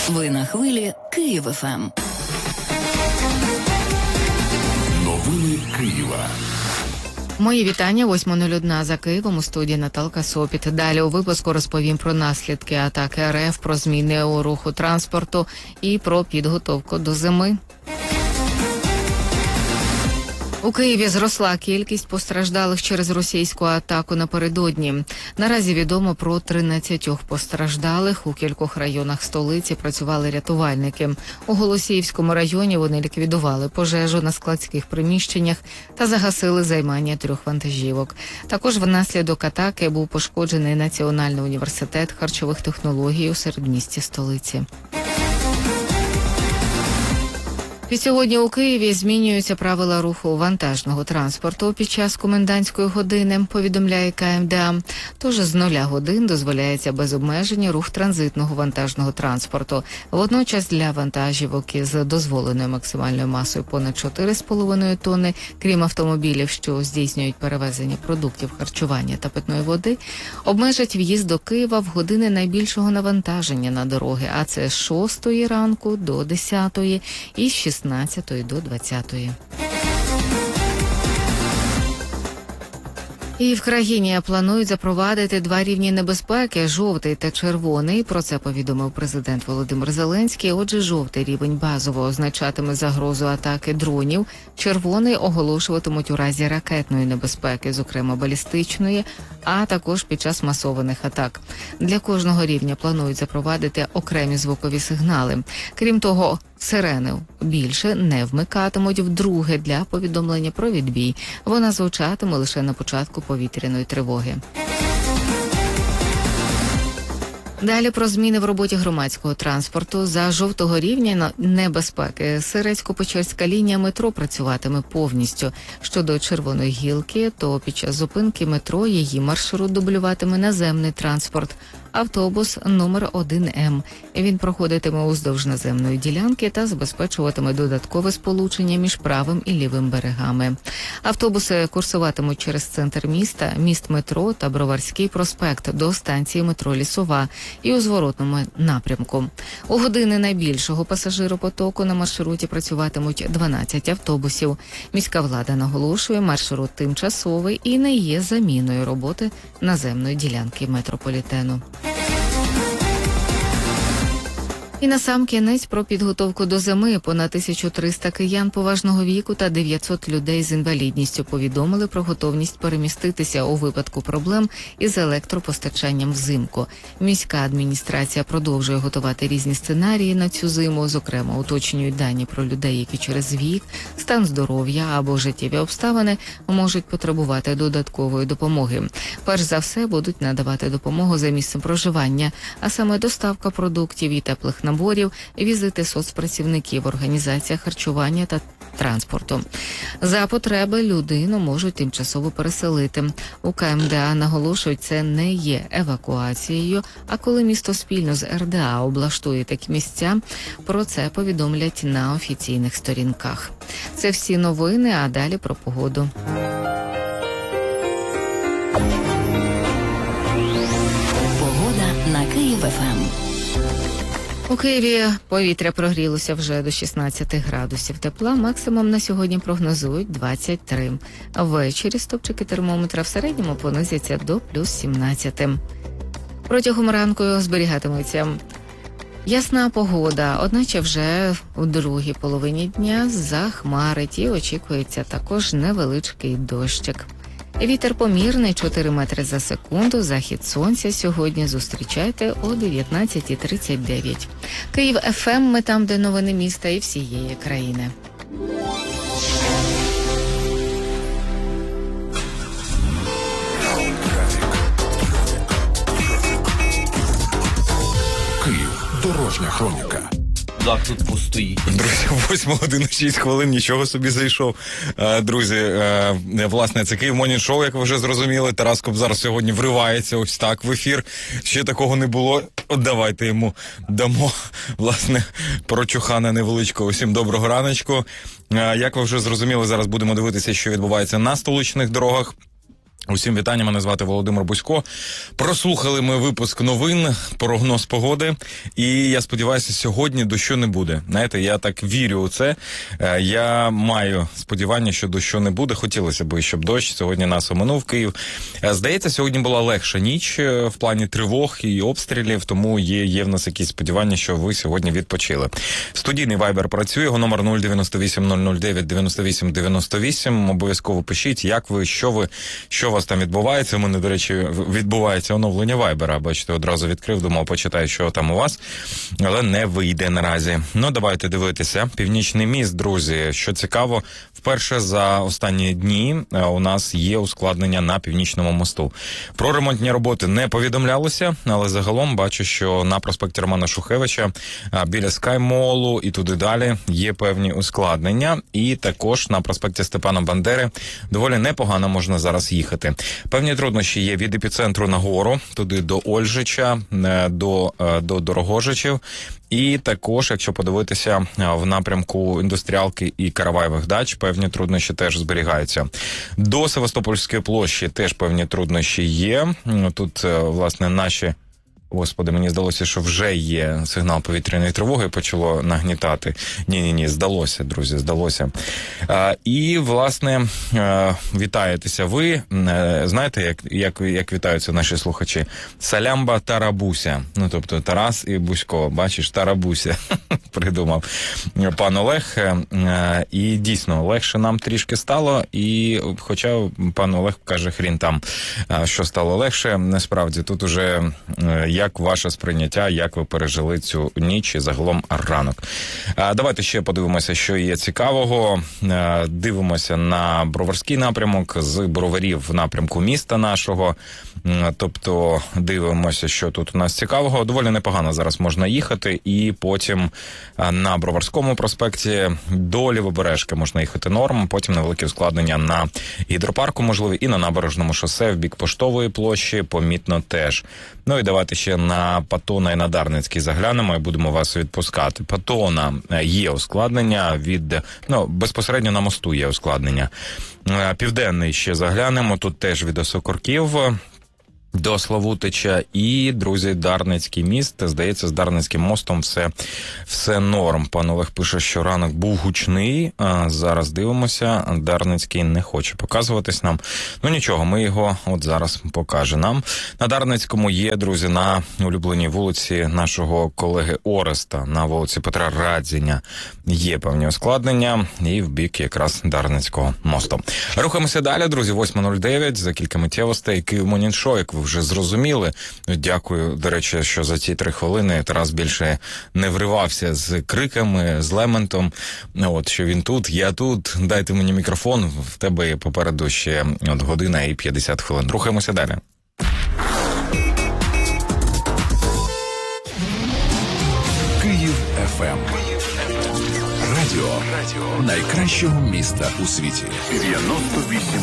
Ви на хвилі Київ ФМ. Новини Києва. Мої вітання, 8:01 за Києвом, у студії Наталка Сопіт. Далі у випуску розповім про наслідки атаки РФ, про зміни у руху транспорту і про підготовку до зими. У Києві зросла кількість постраждалих через російську атаку напередодні. Наразі відомо про 13 постраждалих. У кількох районах столиці працювали рятувальники. У Голосіївському районі вони ліквідували пожежу на складських приміщеннях та загасили займання 3 вантажівок. Також внаслідок атаки був пошкоджений Національний університет харчових технологій у середмісті столиці. Сьогодні у Києві змінюються правила руху вантажного транспорту під час комендантської години, повідомляє КМДА. Тож з 0 годин дозволяється без обмеження рух транзитного вантажного транспорту. Водночас для вантажівок із дозволеною максимальною масою понад 4,5 тонни, крім автомобілів, що здійснюють перевезення продуктів харчування та питної води, обмежать в'їзд до Києва в години найбільшого навантаження на дороги, а це з 6 ранку до 10 і з 16 до 20. І в країні планують запровадити 2 рівні небезпеки – жовтий та червоний. Про це повідомив президент Володимир Зеленський. Отже, жовтий рівень базово означатиме загрозу атаки дронів, червоний оголошуватимуть у разі ракетної небезпеки, зокрема балістичної, а також під час масованих атак. Для кожного рівня планують запровадити окремі звукові сигнали. Крім того, сирени більше не вмикатимуть вдруге для повідомлення про відбій. Вона звучатиме лише на початку повітряної тривоги. Далі про зміни в роботі громадського транспорту. За жовтого рівня небезпеки Сирецько-Печерська лінія метро працюватиме повністю. Щодо червоної гілки, то під час зупинки метро її маршрут дублюватиме наземний транспорт. Автобус номер 1М. Він проходитиме уздовж наземної ділянки та забезпечуватиме додаткове сполучення між правим і лівим берегами. Автобуси курсуватимуть через центр міста, міст метро та Броварський проспект до станції метро Лісова і у зворотному напрямку. У години найбільшого пасажиропотоку на маршруті працюватимуть 12 автобусів. Міська влада наголошує, маршрут тимчасовий і не є заміною роботи наземної ділянки метрополітену. І насамкінець про підготовку до зими. Понад 1300 киян поважного віку та 900 людей з інвалідністю повідомили про готовність переміститися у випадку проблем із електропостачанням взимку. Міська адміністрація продовжує готувати різні сценарії на цю зиму, зокрема уточнюють дані про людей, які через вік, стан здоров'я або життєві обставини можуть потребувати додаткової допомоги. Перш за все будуть надавати допомогу за місцем проживання, а саме доставка продуктів і теплих наборів, візити соцпрацівників в організаціях харчування та транспорту. За потреби людину можуть тимчасово переселити. У КМДА наголошують, це не є евакуацією, а коли місто спільно з РДА облаштує такі місця, про це повідомлять на офіційних сторінках. Це всі новини, а далі про погоду. Погода на Київ ФМ. У Києві повітря прогрілося вже до 16 градусів тепла. Максимум на сьогодні прогнозують 23. Ввечері стопчики термометра в середньому понизяться до плюс 17. Протягом ранку зберігатиметься ясна погода, одначе вже у другій половині дня захмарить і очікується також невеличкий дощик. Вітер помірний 4 метри за секунду, захід сонця сьогодні зустрічайте о 19:39. Київ ФМ, ми там, де новини міста і всієї країни. Київ. Дорожня хроніка. Так, тут постоїть. Друзі, 8:06, нічого собі зайшов. Друзі, власне, це Київ Morning Show, як ви вже зрозуміли. Тарас Кобзар сьогодні вривається ось так в ефір. Ще такого не було. От давайте йому дамо, власне, прочухана невеличкого. Усім доброго раночку. Як ви вже зрозуміли, зараз будемо дивитися, що відбувається на столичних дорогах. Усім вітання, мене звати Володимир Бусько. Прослухали ми випуск новин, прогноз погоди, і я сподіваюся, сьогодні дощу не буде. Знаєте, я так вірю у це. Я маю сподівання, що дощу не буде. Хотілося б, щоб дощ сьогодні нас оминув Київ. Здається, сьогодні була легша ніч в плані тривог і обстрілів, тому є в нас якісь сподівання, що ви сьогодні відпочили. Студійний вайбер працює, його номер 098 009 98 98. Обов'язково пишіть, як ви, що у вас там відбувається. У мене, до речі, відбувається оновлення вайбера. Бачите, одразу відкрив, думав, почитаю, що там у вас. Але не вийде наразі. Ну, давайте дивитися. Північний міст, друзі. Що цікаво, вперше за останні дні у нас є ускладнення на Північному мосту. Про ремонтні роботи не повідомлялося, але загалом бачу, що на проспекті Романа Шухевича біля Скаймолу і туди далі є певні ускладнення. І також на проспекті Степана Бандери доволі непогано можна зараз їхати. Певні труднощі є від епіцентру нагору, туди до Ольжича, до Дорогожичів. І також, якщо подивитися в напрямку індустріалки і Караваєвих дач, певні труднощі теж зберігаються. До Севастопольської площі теж певні труднощі є. Тут, власне, наші... Господи, мені здалося, що вже є сигнал повітряної тривоги, почало нагнітати. Ні, здалося, друзі, здалося. І, власне, вітаєтеся ви. Знаєте, як вітаються наші слухачі? Салямба Тарабуся. Ну, тобто Тарас і Бусько. Бачиш, Тарабуся придумав пан Олег. І дійсно, легше нам трішки стало. І хоча пан Олег каже, хрін там, що стало легше. Насправді, тут уже... Як ваше сприйняття, як ви пережили цю ніч і загалом ранок. Давайте ще подивимося, що є цікавого. Дивимося на Броварський напрямок, з Броварів в напрямку міста нашого. Тобто дивимося, що тут у нас цікавого. Доволі непогано зараз можна їхати. І потім на Броварському проспекті до Лівобережки можна їхати норм. Потім невеликі ускладнення на Гідропарку, можливо, і на Набережному шосе в бік Поштової площі помітно теж. Ну і давайте ще на Патона і на Дарницький заглянемо і будемо вас відпускати. Патона є ускладнення безпосередньо на мосту є ускладнення. Південний ще заглянемо, тут теж від Осокорків до Славутича. І, друзі, Дарницький міст. Здається, з Дарницьким мостом все норм. Пан Олег пише, що ранок був гучний. Зараз дивимося. Дарницький не хоче показуватись нам. Ну нічого, ми його от зараз покаже нам. На Дарницькому є, друзі, на улюбленій вулиці нашого колеги Ореста, на вулиці Петра Радзіня є певні ускладнення. І в бік якраз Дарницького мосту. Рухаємося далі, друзі. 8:09. За кілька миттєвостей. Київ Morning Show, як ви вже зрозуміли. Дякую, до речі, що за ці 3 хвилини Тарас більше не вривався з криками, з лементом. От, що він тут, я тут, дайте мені мікрофон, в тебе попереду ще година і 50 хвилин. Рухаємося далі. Київ ФМ. Радіо найкращого міста у світі. 98.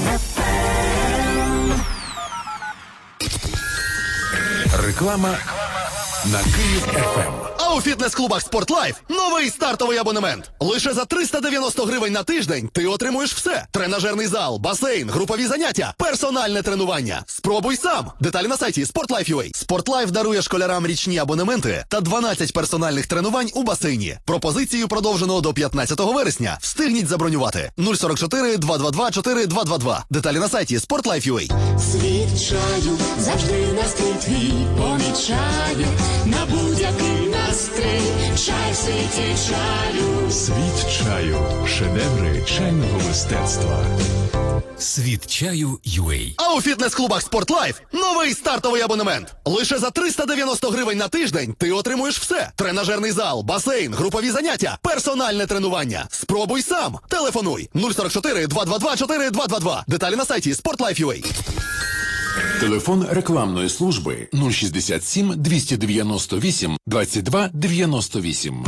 Реклама на Київ ФМ. А у фітнес-клубах «Спортлайф» новий стартовий абонемент. Лише за 390 гривень на тиждень ти отримуєш все. Тренажерний зал, басейн, групові заняття, персональне тренування. Спробуй сам. Деталі на сайті Sportlife.ua. «Спортлайф» дарує школярам річні абонементи та 12 персональних тренувань у басейні. Пропозицію продовжено до 15 вересня. Встигніть забронювати. 044 222 4222. Деталі на сайті Sportlife.ua. Світ чаю завжди настрій твій помічає. На будь-який настрій чай в світі чаю. Світ чаю. Шедеври чайного мистецтва. Світ чаю UA. А у фітнес-клубах «Спортлайф» новий стартовий абонемент. Лише за 390 гривень на тиждень ти отримуєш все. Тренажерний зал, басейн, групові заняття, персональне тренування. Спробуй сам. Телефонуй 044 222 4222. Деталі на сайті Sportlife.ua. Телефон рекламної служби 067 298 22 98.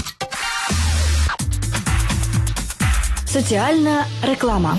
Соціальна реклама.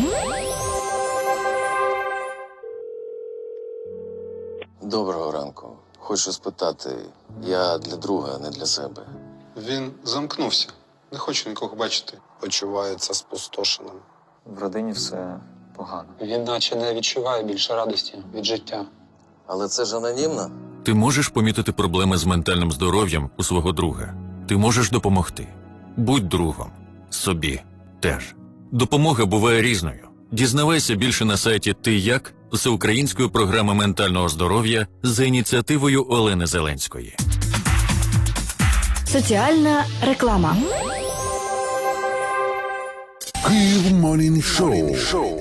Доброго ранку. Хочу спитати, я для друга, не для себе. Він замкнувся. Не хоче нікого бачити. Почувається спустошеним. В родині все погано. Він наче не відчуває більше радості від життя. Але це ж анонімно. Ти можеш помітити проблеми з ментальним здоров'ям у свого друга. Ти можеш допомогти. Будь другом. Собі теж. Допомога буває різною. Дізнавайся більше на сайті «Ти як» всеукраїнської програми ментального здоров'я за ініціативою Олени Зеленської. Соціальна реклама. Київ Морнінг Шоу.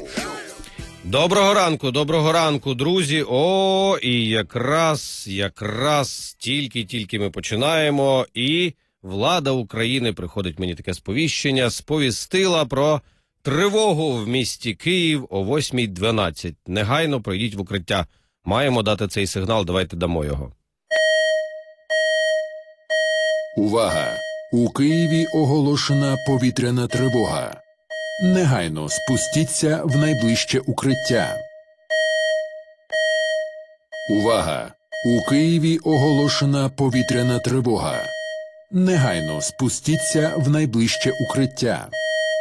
Доброго ранку, друзі. І якраз тільки ми починаємо, і влада України, приходить мені таке сповіщення, сповістила про тривогу в місті Київ о 8:12. Негайно пройдіть в укриття. Маємо дати цей сигнал, давайте дамо його. Увага! У Києві оголошена повітряна тривога. Негайно спустіться в найближче укриття. Увага! У Києві оголошена повітряна тривога. Негайно спустіться в найближче укриття.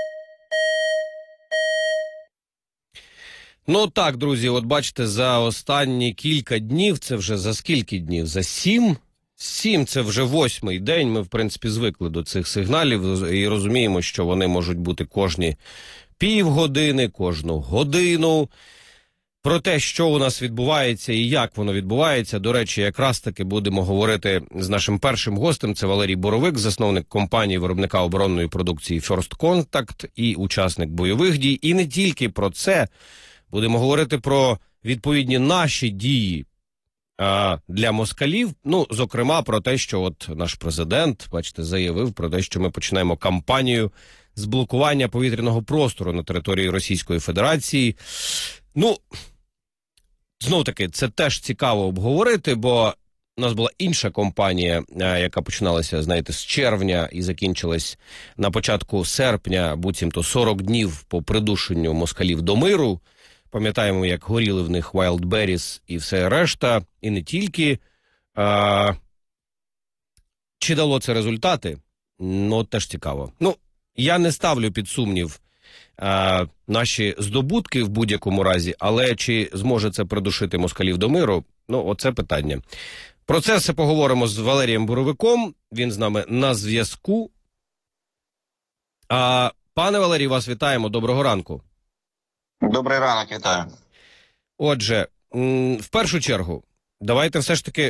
Ну так, друзі, от бачите, за останні кілька днів, це вже за скільки днів? За 7? 7 – це вже 8-й день, ми, в принципі, звикли до цих сигналів і розуміємо, що вони можуть бути кожні півгодини, кожну годину. Про те, що у нас відбувається і як воно відбувається, до речі, якраз таки будемо говорити з нашим першим гостем. Це Валерій Боровик, засновник компанії виробника оборонної продукції First Contact і учасник бойових дій. І не тільки про це, будемо говорити про відповідні наші дії для москалів, ну, зокрема, про те, що от наш президент, бачите, заявив про те, що ми починаємо кампанію з блокування повітряного простору на території Російської Федерації. Ну, знов-таки, це теж цікаво обговорити, бо у нас була інша кампанія, яка починалася, знаєте, з червня і закінчилась на початку серпня, буцімто 40 днів по придушенню москалів до миру. Пам'ятаємо, як горіли в них Wildberries і все решта, і не тільки. Чи дало це результати? Ну, теж цікаво. Ну, я не ставлю під сумнів наші здобутки в будь-якому разі, але чи зможе це придушити москалів до миру? Ну, оце питання. Про це все поговоримо з Валерієм Боровиком, він з нами на зв'язку. Пане Валерій, вас вітаємо, доброго ранку. Добрий ранок, вітаю. Отже, в першу чергу, давайте все ж таки